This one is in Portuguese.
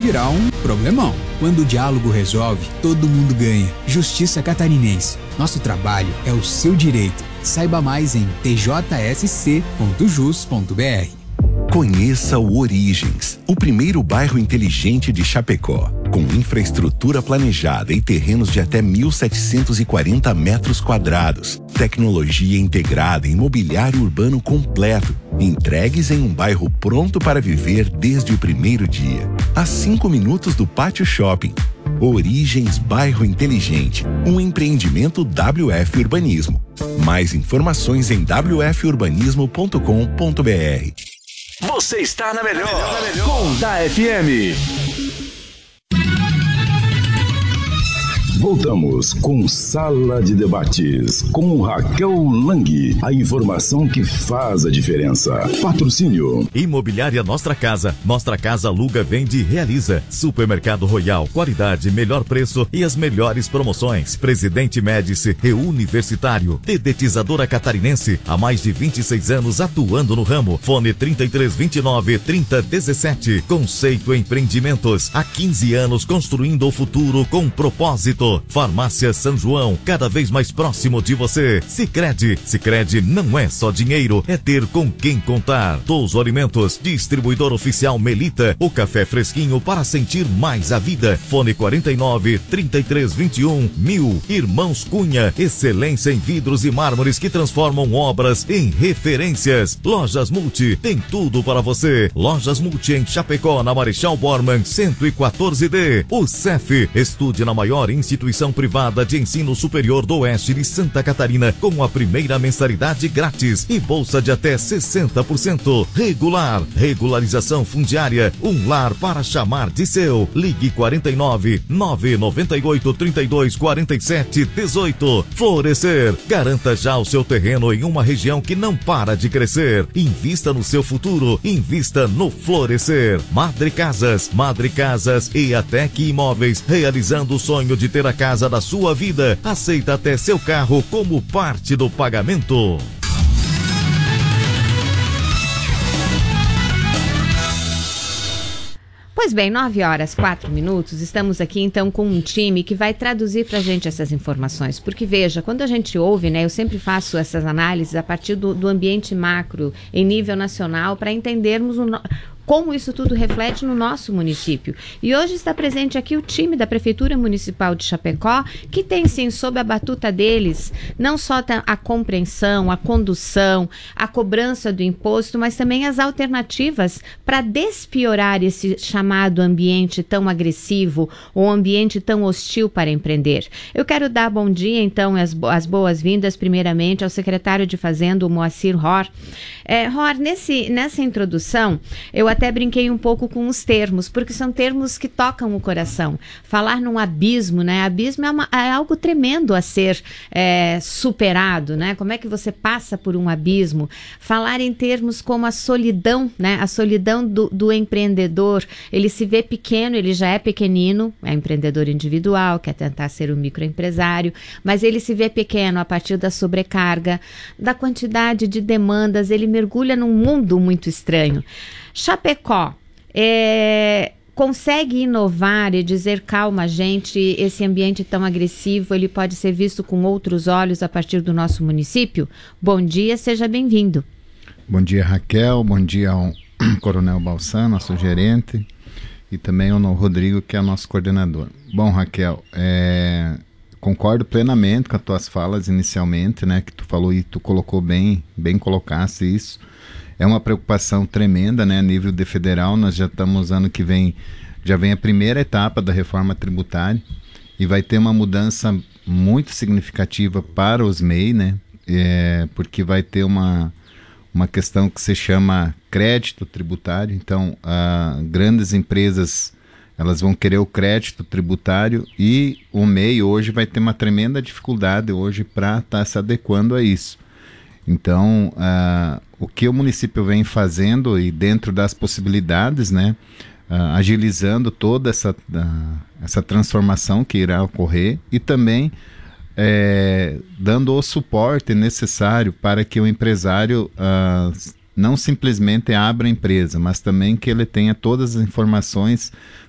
virar um problemão. Quando o diálogo resolve, todo mundo ganha. Justiça Catarinense. Nosso trabalho é o seu direito. Saiba mais em tjsc.jus.br. Conheça o Origens, o primeiro bairro inteligente de Chapecó, com infraestrutura planejada e terrenos de até 1.740 metros quadrados, tecnologia integrada e imobiliário urbano completo, entregues em um bairro pronto para viver desde o primeiro dia, a 5 minutos do Pátio Shopping. Origens Bairro Inteligente, um empreendimento WF Urbanismo. Mais informações em wfurbanismo.com.br. Você está na melhor com da FM. Voltamos com Sala de Debates, com Raquel Lang. A informação que faz a diferença. Patrocínio. Imobiliária Nostra Casa. Nostra Casa aluga, vende e realiza. Supermercado Royal, qualidade, melhor preço e as melhores promoções. Presidente Médici, Reuniversitário. Dedetizadora Catarinense, há mais de 26 anos atuando no ramo. Fone 3329-3017. Conceito Empreendimentos, há 15 anos construindo o futuro com propósito. Farmácia São João, cada vez mais próximo de você. Sicredi não é só dinheiro, é ter com quem contar. Touso Alimentos, distribuidor oficial Melita, o café fresquinho para sentir mais a vida. Fone 49-3321-1000. Irmãos Cunha, excelência em vidros e mármores que transformam obras em referências. Lojas Multi, tem tudo para você. Lojas Multi em Chapecó, na Marechal Bormann 114D. O CEF, estude na maior instituição privada de ensino superior do oeste de Santa Catarina, com a primeira mensalidade grátis e bolsa de até 60%. Regular, regularização fundiária, um lar para chamar de seu. Ligue 49-998-32-47-18. Florescer, garanta já o seu terreno em uma região que não para de crescer. Invista no seu futuro, invista no Florescer. Madre Casas e Atec Imóveis, realizando o sonho de ter a casa da sua vida. Aceita até seu carro como parte do pagamento. Pois bem, 9h04, estamos aqui então com um time que vai traduzir pra gente essas informações, porque veja, quando a gente ouve, né, eu sempre faço essas análises a partir do ambiente macro, em nível nacional, para entendermos como isso tudo reflete no nosso município. E hoje está presente aqui o time da Prefeitura Municipal de Chapecó, que tem sim sob a batuta deles, não só a compreensão, a condução, a cobrança do imposto, mas também as alternativas para despiorar esse chamado ambiente tão agressivo ou ambiente tão hostil para empreender. Eu quero dar bom dia, então, as boas-vindas, primeiramente, ao secretário de Fazenda, o Moacir Ror. Ror, nessa introdução, eu até brinquei um pouco com os termos, porque são termos que tocam o coração. Falar num abismo, né? Abismo é algo tremendo a ser superado, né? Como é que você passa por um abismo? Falar em termos como a solidão, né? A solidão do empreendedor. Ele se vê pequeno, ele já é pequenino, é empreendedor individual, quer tentar ser um microempresário, mas ele se vê pequeno a partir da sobrecarga, da quantidade de demandas, ele mergulha num mundo muito estranho. Chapecó consegue inovar e dizer, calma, gente, esse ambiente tão agressivo, ele pode ser visto com outros olhos a partir do nosso município? Bom dia, seja bem-vindo. Bom dia, Raquel, bom dia ao Coronel Balsan, nosso gerente, e também ao Rodrigo, que é nosso coordenador. Bom, Raquel, concordo plenamente com as tuas falas inicialmente, né, que tu falou e tu colocou bem colocasse isso. É uma preocupação tremenda, né, a nível de federal. Nós já estamos, ano que vem, já vem a primeira etapa da reforma tributária e vai ter uma mudança muito significativa para os MEI, né, porque vai ter uma questão que se chama crédito tributário. Então, grandes empresas, elas vão querer o crédito tributário e o MEI hoje vai ter uma tremenda dificuldade hoje para estar se adequando a isso. Então, o que o município vem fazendo e dentro das possibilidades, né, agilizando toda essa transformação que irá ocorrer e também dando o suporte necessário para que o empresário não simplesmente abra a empresa, mas também que ele tenha todas as informações